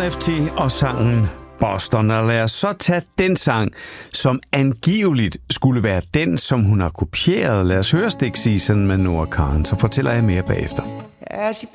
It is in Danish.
LFT og sangen Boston, og lad os så tage den sang, som angiveligt skulle være den, som hun har kopieret. Lad os høre Stick Season med Noah Kahan, så fortæller jeg mere bagefter. As she